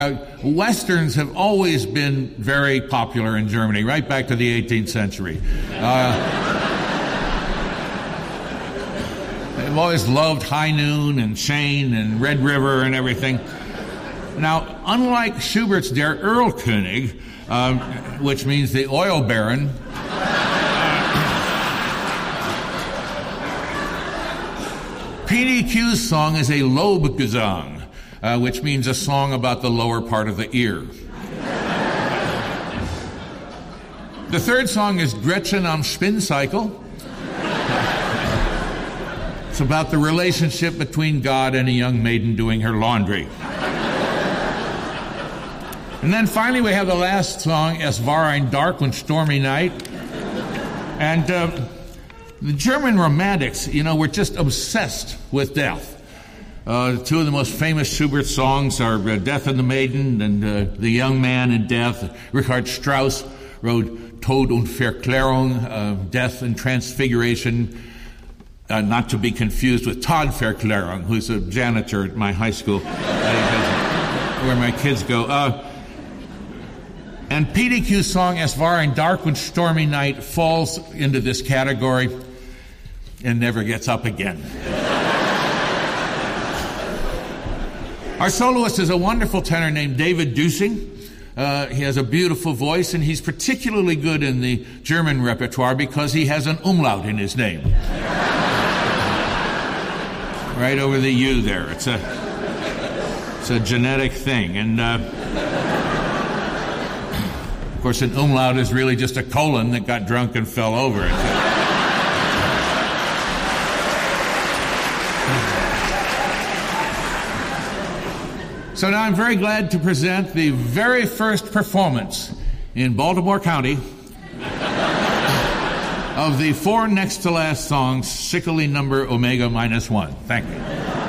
Westerns have always been very popular in Germany, right back to the 18th century. They've always loved High Noon and Shane and Red River and everything. Now, unlike Schubert's Der Erlkönig, which means the oil baron, PDQ's song is a Lobgesang, which means a song about the lower part of the ear. The third song is Gretchen am Spinncycle. It's about the relationship between God and a young maiden doing her laundry. And then finally we have the last song, Es war ein dark und stormy night. And the German romantics, were just obsessed with death. Two of the most famous Schubert songs are Death and the Maiden and The Young Man in Death. Richard Strauss wrote Tod und Verklärung, Death and Transfiguration, not to be confused with Todd Verklärung, who's a janitor at my high school, where my kids go. And PDQ's song, Es war ein dark und stormy night, falls into this category and never gets up again. Our soloist is a wonderful tenor named David Dusing. He has a beautiful voice, and he's particularly good in the German repertoire because he has an umlaut in his name. Right over the U there. It's a genetic thing. And, of course, an umlaut is really just a colon that got drunk and fell over it. So now I'm very glad to present the very first performance in Baltimore County of the four next to last songs, Schickele number Omega -1. Thank you.